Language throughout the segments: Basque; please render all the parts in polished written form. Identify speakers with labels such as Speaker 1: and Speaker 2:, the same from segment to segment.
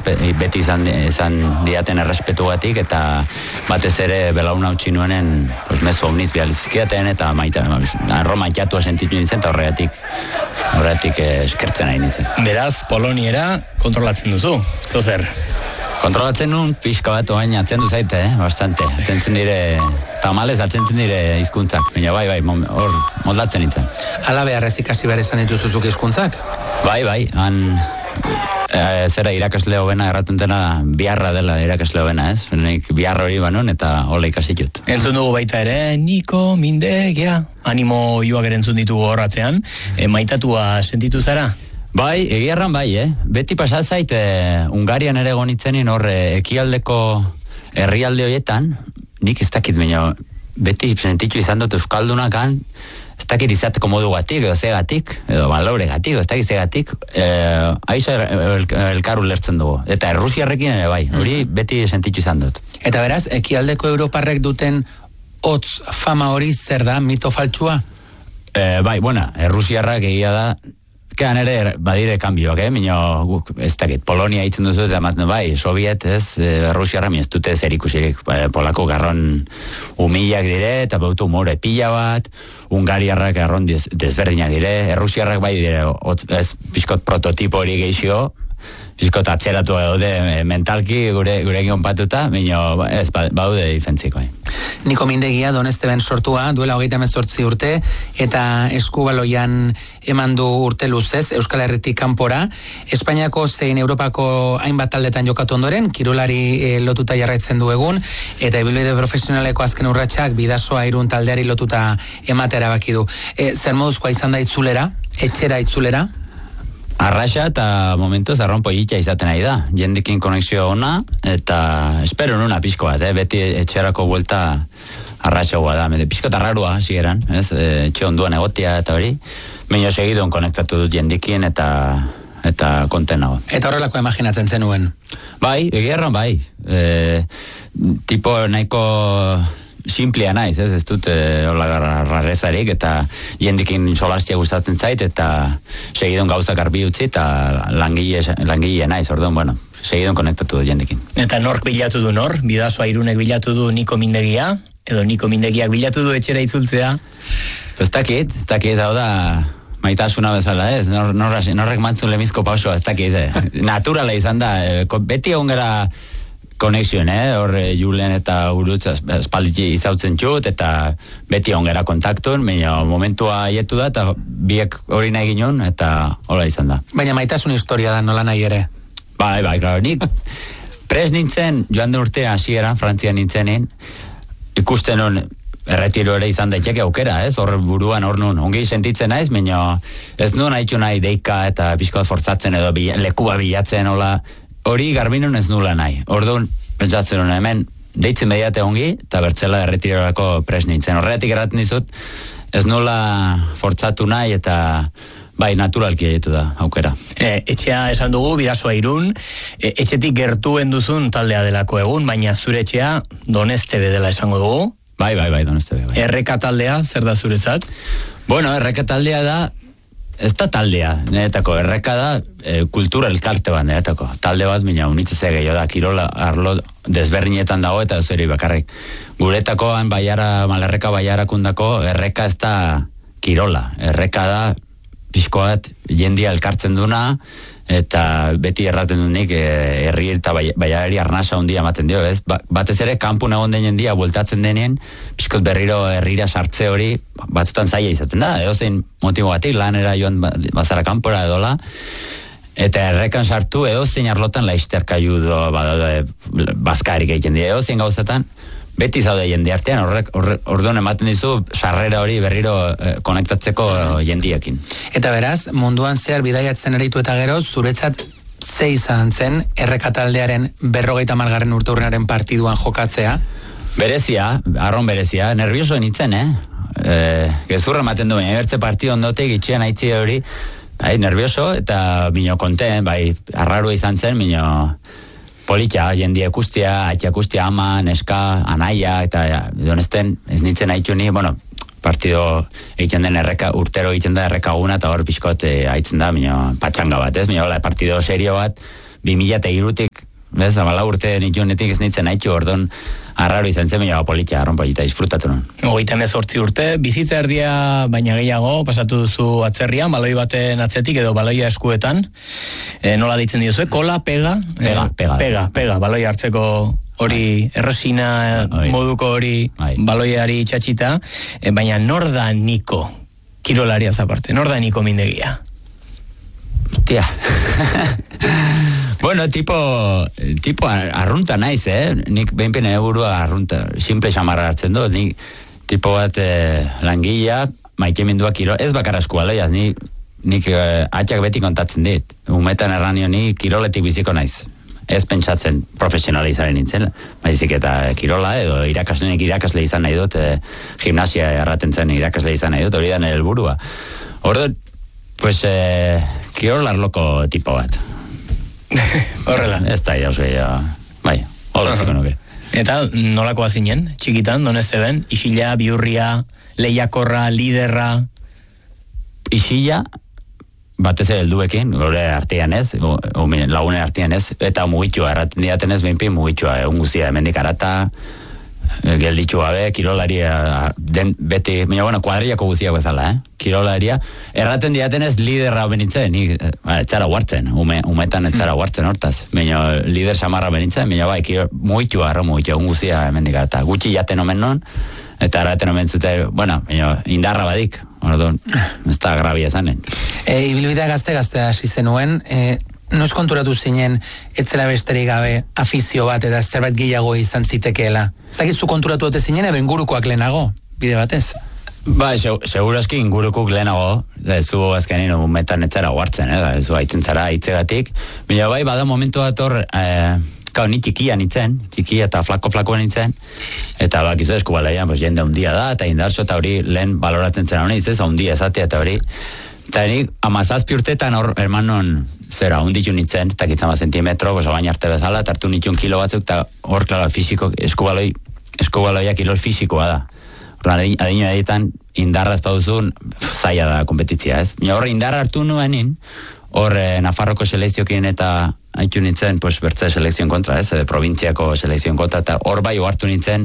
Speaker 1: beti izan diaten errespetugatik, eta batez ere belauna utzi nuenen mezu hauniz bializizkiaten, eta arro maitatua sentitu nintzen, eta horregatik eskertzen nahi nintzen.
Speaker 2: Beraz, poloniera kontrolatzen duzu, zer?
Speaker 1: Kontrolatzen nun, pixka bat oain atzendu zaite, bastante. Atzentzen dire, tamalez atzentzen dire hizkuntzak, baina bai, hor moldatzen nintzen.
Speaker 3: Ala beharrez ikasi behar izan dituzuzuk hizkuntzak?
Speaker 1: Bai, han zera irakasle hobena erraten dena biharra dela irakasle hobena, ez? Nik biharra hori banon eta hola ikasi jut.
Speaker 2: Entzun dugu baita ere, Niko Mindegia, animo joak ere entzun ditugu horratzean, maitatua sentitu zara?
Speaker 1: Bai, egiarran bai, beti pasazait Ungarian ere gonitzenin hor ekialdeko herrialde horietan, nik ez dakit, baina beti sentitu izan dut euskaldunakan, ez dakit izateko modu gatik, edo zegatik, edo balore gatik, ez dakit zegatik, aiza elkar ulertzen dugu. Eta Errusiarrekin ere bai, hori beti sentitu izan dut.
Speaker 3: Eta beraz, ekialdeko europarrek duten hotz fama hori zer da, mito faltsua?
Speaker 1: Bai, Errusiarrak egia da, kean ere badire kanbioak, minio, ez dakit, Polonia hitzen duzu, eta bai, Soviet, ez, Errusiarra ez dute zer ikusirik, polako garron humilak dire, eta bautu humore pila bat, Ungariarrak garron desberdinak dire, Errusiarrak bai dire, ez pixkot prototipo hori geixio, pixkot atzeratu daude mentalki gure egion patuta, minio, ez, baude difentziko.
Speaker 3: Niko Mindegia, Donesteben sortua, duela 38 urte, eta eskubaloian eman du urte luzez, Euskal Herritik kanpora, Espainiako zein Europako hainbat taldetan jokatu ondoren, kirolari lotuta jarraitzen du egun, eta ibilbide profesionaleko azken urratsak Bidasoa Irun taldeari lotuta ematera baki du. Zer moduzkoa izan da itzulera, etxera itzulera?
Speaker 1: Arraxa eta momentuz arron politxa izaten nahi da. Jendikin konexio ona, eta espero nuna pixko bat, beti etxerako vuelta arraxa hua da. Pixko eta rarua, sigeran, etxe onduan egotia eta hori. Meino segidon konektatu dut jendikin eta konten nago.
Speaker 3: Eta horrelako imaginatzen zenuen?
Speaker 1: Bai, egiarran bai. Tipo nahiko simplea naiz, ez dut hola rarrezarik, eta jendikin solastia gustatzen zait, eta segidon gauzak arbi utzi, eta langile naiz, orduan, segidon konektatu du jendikin.
Speaker 2: Eta nork bilatu du nor? Bidasoa Irunek bilatu du Niko Mindegia? Edo Niko Mindegiak bilatu du etxera itzultzea?
Speaker 1: Ez dakit, hau da maitasuna bezala, ez? Norrek mantzun lemizko pausoa, ez dakit, naturala izan da, beti egon gara konexioen, hor Julen eta Urutz espalditzi izautzen txut, eta beti ongera kontaktun, baina momentua aietu da, eta biek hori nahi ginen, eta hola izan da.
Speaker 3: Baina maitasun historia da, nola nahi ere?
Speaker 1: Bai, klaro, nik pres nintzen, joan den urtea hasieran, Frantzian nintzenin, ikusten nun erretiro ere izan daiteke aukera, ez? Hor buruan, hor nun, ongi sentitzen naiz, baina ez nun haitxu nahi deika, eta pixko forzatzen, edo lekua bilatzen, hola, hori garbinun ez nula nahi. Orduan, pentsatzen hona hemen, deitzen mediate ongi, eta bertzela erretirorako pres nintzen. Horregatik erraten dizut, ez nula fortzatu nahi, eta bai, naturalki egitu da, aukera.
Speaker 2: Etxea esan dugu, Bidasoa Irun, etxetik gertuen duzun taldea delako egun, baina zure etxea Donestebe dela esango dugu.
Speaker 1: Bai, Donestebe. Bai.
Speaker 2: Erreka taldea, zer da zurezat?
Speaker 1: Bueno, erreka taldea da, ez da taldea, niretako, erreka da kultura elkarte bat, niretako. Talde bat, mina unitzeze gehiago da, kirola arlo desberdinetan dago, eta zuri bakarrik. Guretakoan malerreka baiarakundako, erreka ez da kirola. Erreka da, pixko bat, jendia elkartzen duna, eta beti erraten dunik herri eta baiari arnasa handia ematen dio, ez? Batez ere, kanpun egon den jendia bueltatzen denien, pixkot berriro herrira sartze hori, batzutan zaila izaten da, edozein motibo batik, lanera joan bazara kanpora edola, eta errekan sartu edozein arlotan laizterka judo, bazkarik egiten dira, edozein gauzetan, beti zaude jende artean, orduan ematen dizu sarrera hori berriro konektatzeko jendiekin.
Speaker 3: Eta beraz, munduan zehar bidaiatzen eritu eta gero, zuretzat ze izan zen erreka taldearen 50. urteurrenaren partiduan jokatzea?
Speaker 1: Berezia, arron berezia, nervioso nintzen, gezurra ematen duen, bertze partidu ondotek itxean aitzi hori, nervioso, eta bino konten, arrarua izan zen, bino politxa, jendia ikustia, aitia ikustia ama, neska, anaia, eta donesten ez nintzen haitu ni, partido egiten den urtero egiten da erreka guna, eta hor pixkot haitzen da, patxanga bat, ez? Partido serio bat, 2003-tik, bez, 14 urte nitunetik ez nintzen haitu, orduan, arraro izan zen, baina politia, arron polita, disfrutatu nuen.
Speaker 2: 38 urte, bizitza erdia baina gehiago, pasatu duzu atzerrian, baloi baten atzetik edo baloia eskuetan, nola ditzen diozu, kola, pega, baloi hartzeko hori erresina moduko hori baloiari itxatxita, baina nor da Niko, kirolariaz aparte, nor da Niko Mindegia?
Speaker 1: Tia. Bueno, tipo arrunta naiz, nik behinpen burua arrunta, simple xamarra hartzen dut, nik tipo bat langila, maikemendua kirol, ez bakar asko baloiaz, nik atxak beti kontatzen dit, umetan erranio nik kiroletik biziko naiz. Ez pentsatzen profesionalizaren nintzen, baizik eta kirola edo irakasle izan nahi dut, gimnasia erraten zen irakasle izan nahi dut, hori da nire helburua. Ordo, pues, kirolar loko tipo bat.
Speaker 2: Horrela.
Speaker 1: Ez da, bai, hola ziko nuke.
Speaker 2: Eta nolakoa zinen, txikitan, donezte ben, isila, biurria, lehiakorra, liderra?
Speaker 1: Isila, batez ere helduekin, gure artean ez, lagunen artean ez, eta mugitua, erraten diaten ez, behinpin mugitua, egun guztia, hemendik arata, gelditu gabe, kirolaria, beti, kuadriako guztiak bezala, kirolaria, erraten diaten ez, liderra benitzen, etzara guartzen, umetan etzara guartzen hortaz, baina lider samarra benitzen, baina bai, mugitua, egun guztia, hemendik arata, gutxi jaten omen non, eta erraten omen zute, baina indarra badik, orduan, ez da grabia zanen.
Speaker 3: Ibilbidea gazte hasi zenuen, noiz konturatu zinen, etzela besterik gabe afizio bat eta zerbait gehiago izan zitekeela. Zakizu konturatu dute zinen, eben gurukoak lehenago, bide batez?
Speaker 1: Ba, segurazki ingurukuk lehenago, zu azkenin umetan etzara guartzen, zu haitzen zara hitzegatik, baina bai, bada momentu bat hor, ni txikia eta flako nintzen, eta bakizu eskubalaian, jende hundia da, eta indarso, eta hori lehen baloratzen zera honi, ez hundia ezatea, eta hori, eta nik 17 urtetan hor, hermanon, zera, hunditu nintzen, eta kitzama zentimetro, baina arte bezala, eta hartu nitun kilo batzuk, eta hor, klaro, fisiko, eskubaloia kilol fisikoa da. Adino editan, indarra espaduzun, zaila da kompetitzia, ez? Hor, indarra hartu nuenin, hor, Nafarroko selekziokin eta haitu nintzen, bertze selekzioen kontra, ez? Provintziako selekzioen kontra, eta hor bai hartu nintzen,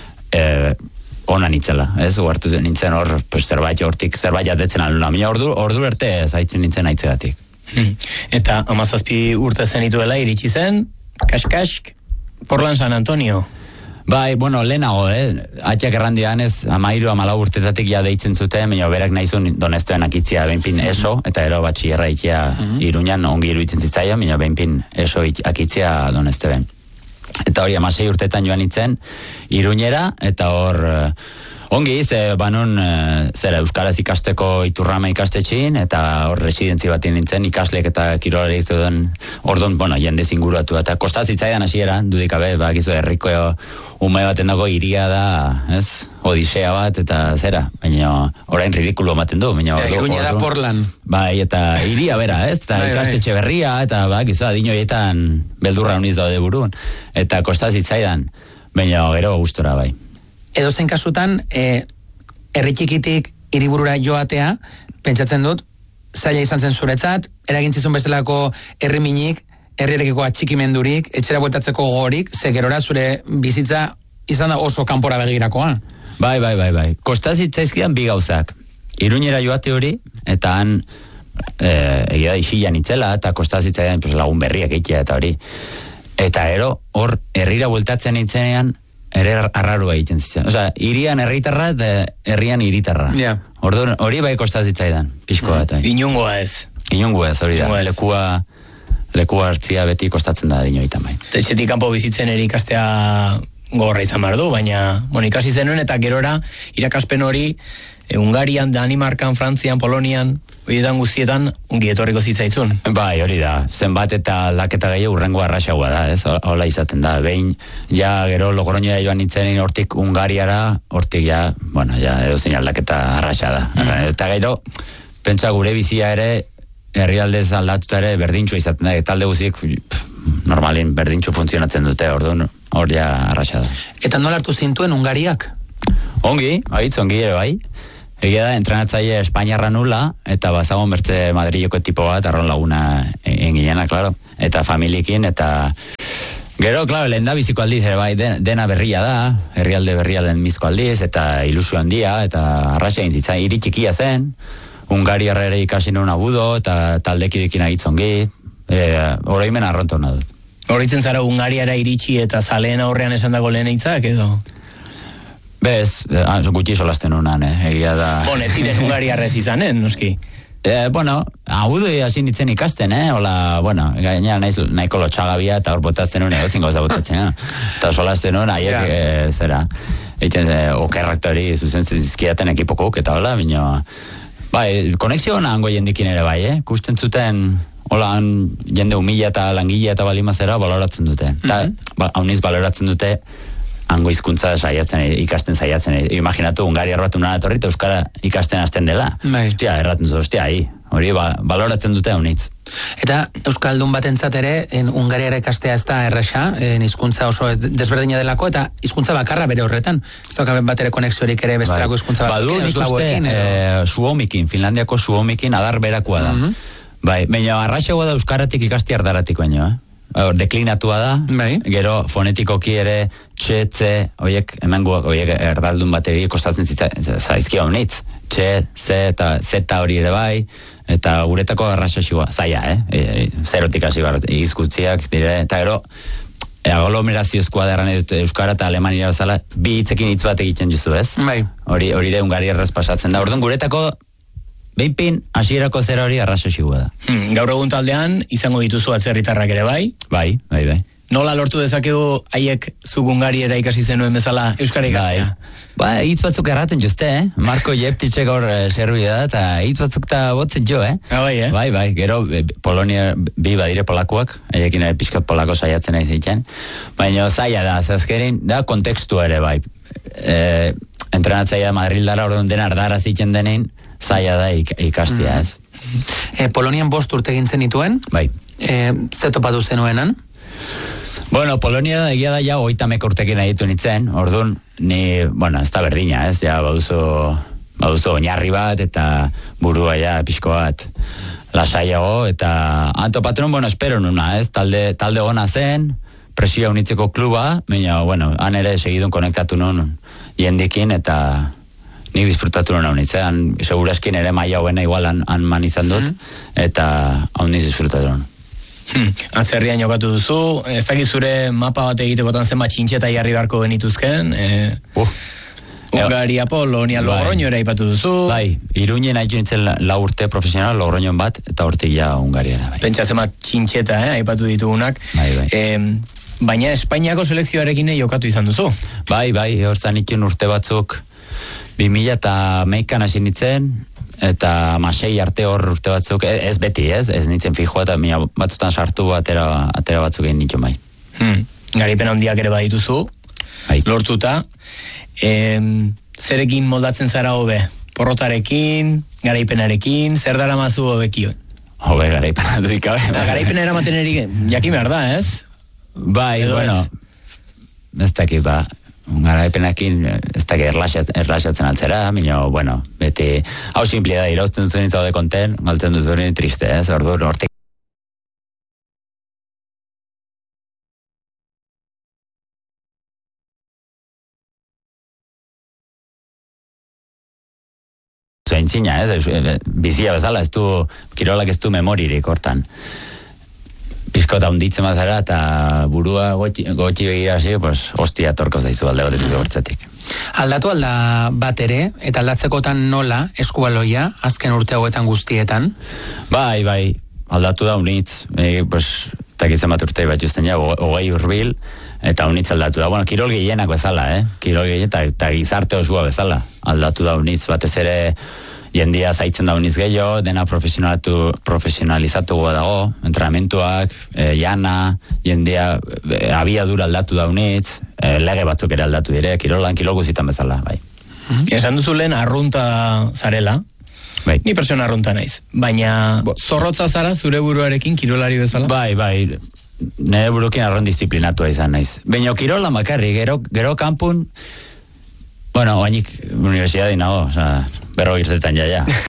Speaker 1: ona nintzela, ez? Hartu nintzen hor, zerbait hortik, zerbait jatetzen aluna. Ordu erte ez haitzen nintzen haitzegatik.
Speaker 2: Eta 17 urte zenituela iritsi zen, kask, Portland San Antonio.
Speaker 1: Bai, lehenago, atxak errandian ez, 13-14 urtetatik ja deitzen zuten, baina berak nahizun doneztuen akitzia behinpin eso, eta ero batxierra ikia Iruñan ongi iruditzen zitzaia, baina behinpin eso akitzia doneztuen. Eta hori 16 urtetan joan nintzen, Iruñera, eta hor ongi, banon zera euskaraz ikasteko Iturrama ikastetxin, eta hor residentzi bat nintzen ikasleek eta kirolari zuden ordon, jende zinguruatu, eta kostazitzaidan hasieran, dudikabe, bakizu herriko ume baten dago iria da, ez, odisea bat, eta zera, baina orain ridikulo ematen du, baina
Speaker 3: Iruña da Portland.
Speaker 1: Bai, eta iria bera, ez, eta ikastetxe berria, eta bakizu, adinoietan beldurra uniz daude burun, eta kostazitzaidan, baina gero gustora bai.
Speaker 3: Edo zen kasutan, herritxikitik hiriburura joatea, pentsatzen dut, zaila izan zen zuretzat, eragintzizun bezalako herriminik, herriarekiko atxikimendurik, etxera bueltatzeko gogorik, zegerora zure bizitza izan da oso kanpora begirakoa.
Speaker 1: Bai. Kostazitzaizkidan bi gauzak. Iruñera joate hori, eta han egia da isilan itzela, eta kostazitzaidan lagun berriak eitea eta hori. Eta ero, hor, herrira bueltatzen itzenean, ere arrarua egiten zitzen. Irian herritarra eta herrian hiritarra. Orduan, hori bai kostazitzaidan, pixko bat.
Speaker 2: Inungoa ez.
Speaker 1: Inungoa ez, hori da. Lekua hartzia beti kostatzen da dinoitan bai.
Speaker 2: Etxetik kanpo bizitzen ikastea gorra izan behar du, baina ikasi zenuen eta gerora irakaspen hori Hungarian, Danimarkan, Frantzian, Polonian, horietan guztietan ongi etorriko zitzaitzun.
Speaker 1: Bai, hori da. Zenbat eta laketa gehiago urrengo arrasagoa da, ez? Hola izaten da. Behin, gero Logroñoa joan nintzen hortik Hungariara, hortik edozein aldaketa arrasa da. Eta gero, pentsa gure bizia ere, herrialdez aldatuta ere berdintxo izaten da. Talde guzik, normalin berdintxo funtzionatzen dute, orduan, hor arrasa da.
Speaker 3: Eta nola hartu zintuen Hungariak?
Speaker 1: Ongi ere bai. Egia da, entrenatzaile Espainiarra nula, eta bazagon bertze Madrileko tipo bat, arron laguna engilena, klaro. Eta familiekin, eta... Gero, klaro, lehen da biziko aldiz, ere bai, dena berria da, herrialde berria lehen bizko aldiz, eta ilusio handia, eta arrasia gintzitza, hiri txikia zen, Hungariarra ere ikasi nuen abudo, eta taldekidekin agitzongi, oroimen arrontu hona dut.
Speaker 2: Horitzen zara Hungariara iritsi eta zaleen aurrean esan dago lehen eitzak, edo?
Speaker 1: Bez, gutxi solasten unan, egia da...
Speaker 2: Ez ziren Hungariarrez izanen, noski?
Speaker 1: Bueno, abudu hasi nintzen ikasten, hola, bueno, gainera nahiko lotxagabia eta hor botatzen nuen, egozin gauza botatzen, eta solasten nuen, haiek, zera, egiten okerrak hori zuzentzen zizkiaten ekipokuk, eta hola, bino, bai, konexio hona hango jendikin ere bai, kusten zuten, hola, jende humila eta langile eta balimazera baloratzen dute, eta hauniz baloratzen dute, hango hizkuntza ikasten saiatzen. Imaginatu, Hungariar bat unara etorri, eta euskara ikasten hasten dela. Ostia, erraten zu, hori baloratzen dute haunitz.
Speaker 3: Eta euskaldun batentzat ere, Hungariara ikastea ez da erresa, hizkuntza oso desberdina delako, eta hizkuntza bakarra bere horretan. Ez da bat ere konexiorik ere bestelako hizkuntza batzukin, eslauekin.
Speaker 1: Suomikin, Finlandiako Suomikin adar berakoa da. Bai, baina arraxagoa da euskaratik ikasti ardaratik baino, deklinatua da, gero fonetikoki ere txe, oiek, emenguak, oiek erdaldun bateri kostatzen zaizkia honitz, txe, eta zeta hori ere bai, eta guretako arraxaxua, zaila, zerotik hasi bat izkutziak, dire, eta gero, aglomeraziozkoa derran edut euskara eta alemania bezala, bi hitzekin hitz bat egiten juzu, ez? Hori ere Hungariarraz pasatzen da, orduan guretako behinpin, hasierako zera hori arrasoxigua da.
Speaker 2: Gaur egun taldean, izango dituzu atzerritarrak ere bai?
Speaker 1: Bai.
Speaker 2: Nola lortu dezakegu haiek zuk Hungariera ikasi zenuen bezala euskara ikastea?
Speaker 1: Bai, hitz batzuk erraten juzte, Marko Jeptitzek gaur zerbide da, eta hitz batzuk eta botzen jo, Bai, gero Polonia bi badire polakoak, haiekin ere pixkat polako saiatzen nahi zitzen, baina zaila da, zazkerin, da kontekstu ere bai. Entrenatzaia Madrildara orduan dena ardara zitzen denein, zaila da ikastia, ez?
Speaker 3: Polonian 5 urte gintzen dituen?
Speaker 1: Bai.
Speaker 3: Ze topatu zenuenan?
Speaker 1: Bueno, Polonia da, egia da, 30 urtekin aditu nintzen, orduan, ez da berdina, ez? Ja, baduzu oinarri bat, eta burua pixko bat lasaiago, eta antopatron, espero nuna, ez? Talde gona zen, presioa unitzeko kluba, baina, han ere segidun konektatu nun jendikin, eta nik disfrutatu nuen haunitzean, seguraskin ere maia hoena igual han izan dut, eta hauniz disfrutatu nuen.
Speaker 2: Atzerrian jokatu duzu, ez dakit zure mapa bat egitekotan zenbat txintxeta jarri beharko genituzken, Hungaria, Polonia, Logroño ere aipatu duzu.
Speaker 1: Bai, Iruñen haitu nintzen 4 urte profesional, Logroñon bat, eta hortik Hungariara.
Speaker 2: Pentsa zenbat txintxeta, aipatu ditugunak. Baina Espainiako selekzioarekin jokatu izan duzu.
Speaker 1: Bai, horzan ikun urte batzuk, 2011an hasi nintzen, eta masei arte hor urte batzuk, ez beti, ez nintzen fijoa, eta batzutan sartu atera batzuk egin nintzen bai.
Speaker 2: Garaipen handiak ere badituzu, lortuta. Zerekin moldatzen zara hobe? Porrotarekin, garaipenarekin, zer dara mazu hobekio?
Speaker 1: Hobe garaipena dudik,
Speaker 2: Garaipena eramaten jakin behar da, ez?
Speaker 1: Bai, ez dakit, garaipenakin ez dakit erlaxatzen altzera, baina, beti, hau simplia da, irauzten zuen zaude konten, galtzen duzuen triste, ez? Orduan, hortik zuentzina, bizia bezala, kirolak ez du memoririk hortan. Piskota hunditzen mazara eta burua gotxi begira hasi, hostia torko zaizu alde batetik gortzetik.
Speaker 3: Aldatu alda bat ere, eta aldatzekotan nola eskubaloia, azken urte hauetan guztietan?
Speaker 1: Bai, aldatu da unitz, takitzen bat urtei bat justen hogei urbil, eta unitz aldatu da. Kirol gehienak bezala, kirol gehienak eta gizarte osua bezala, aldatu da unitz, batez ere jendia zaitzen da uniz gehiago, dena profesionalizatu dago, entrenamentuak, jana, jendia abiadura aldatu da unitz, lege batzuk ere aldatu dire, kirol guzitan bezala, bai.
Speaker 2: Esan duzu lehen arrunta zarela, ni persona arrunta naiz, baina zorrotza zara zure buruarekin kirolari bezala?
Speaker 1: Bai, nire burukin arron disiplinatua izan naiz. Baina kirolan bakarri, gero kanpun, Bueno, oainik universidadi nago, berro irtetan jaia.